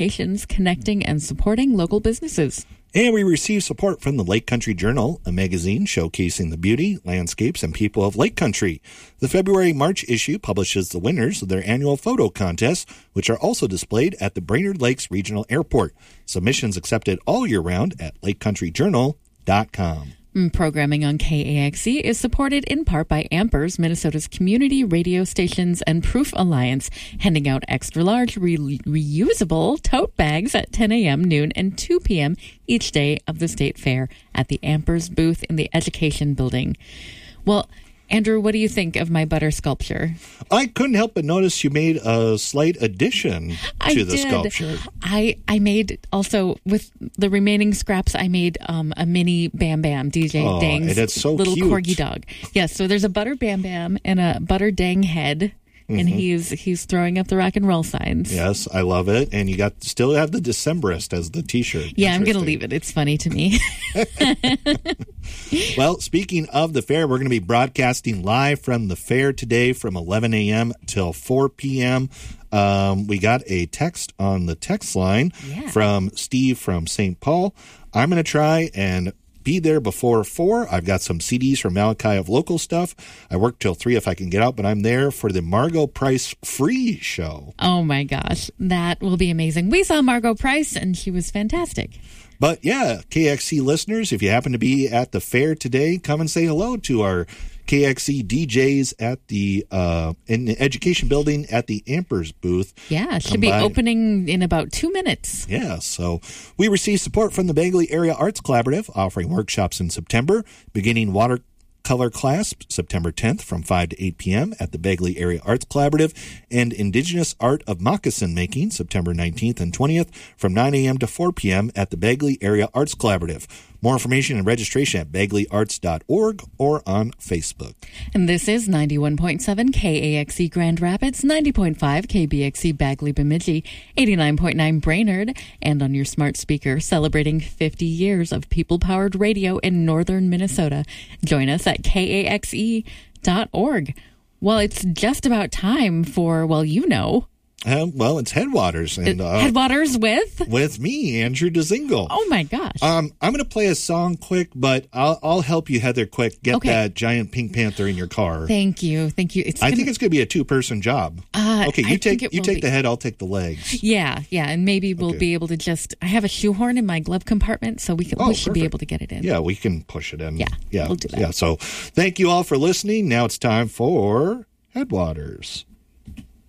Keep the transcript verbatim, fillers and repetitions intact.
connecting and supporting local businesses. And we received support from the Lake Country Journal, a magazine showcasing the beauty, landscapes, and people of Lake Country. The February-March issue publishes the winners of their annual photo contests, which are also displayed at the Brainerd Lakes Regional Airport. Submissions accepted all year round at lake country journal dot com. Programming on K A X E is supported in part by Ampers, Minnesota's community radio stations, and Proof Alliance, handing out extra-large re- reusable tote bags at ten a.m., noon, and two p.m. each day of the state fair at the Ampers booth in the Education Building. Well, Andrew, what do you think of my butter sculpture? I couldn't help but notice you made a slight addition to I the did. sculpture. I I made also with the remaining scraps. I made um, a mini Bam Bam D J Oh, Dang's and it's so little cute. corgi dog. Yeah, so there's a butter Bam Bam and a butter Dang head, and Mm-hmm. he's he's throwing up the rock and roll signs. Yes, I love it. And you got still have the Decemberist as the T-shirt. Yeah, I'm going to Interesting. leave it. It's funny to me. Well, speaking of the fair, we're going to be broadcasting live from the fair today from eleven a.m. till four p.m. Um, we got a text on the text line Yeah. from Steve from Saint Paul. I'm going to try and be there before four. I've got some C Ds from Malachi of local stuff. I work till three if I can get out, but I'm there for the Margot Price free show. Oh my gosh, that will be amazing. We saw Margot Price, and she was fantastic. But yeah, K X C listeners, if you happen to be at the fair today, come and say hello to our K X C D Js at the uh, in the Education Building at the Ampers booth. Yeah, it should Come be by. opening in about two minutes. Yeah, so we received support from the Bagley Area Arts Collaborative, offering workshops in September, beginning watercolor class September tenth from five to eight p.m. at the Bagley Area Arts Collaborative, and Indigenous Art of Moccasin Making September nineteenth and twentieth from nine a.m. to four p.m. at the Bagley Area Arts Collaborative. More information and registration at bagley arts dot org or on Facebook. And this is ninety-one point seven K A X E Grand Rapids, ninety point five K B X E Bagley Bemidji, eighty-nine point nine Brainerd, and on your smart speaker, celebrating fifty years of people-powered radio in northern Minnesota. Join us at K A X E dot org. Well, it's just about time for, well, you know, Uh, well, it's Headwaters and uh, Headwaters with... with me, Andrew DeZingle. Oh, my gosh. Um, I'm going to play a song quick, but I'll, I'll help you, Heather, quick. Get Okay. that giant pink panther in your car. Thank you. Thank you. It's I gonna- think it's going to be a two-person job. Uh, okay, you I take think it you will take be. the head, I'll take the legs. Yeah, yeah, and maybe we'll Okay. be able to just... I have a shoehorn in my glove compartment, so we, can, Oh, we should be perfect. able to get it in. Yeah, we can push it in. Yeah, yeah, we'll do that. Yeah, so thank you all for listening. Now it's time for Headwaters.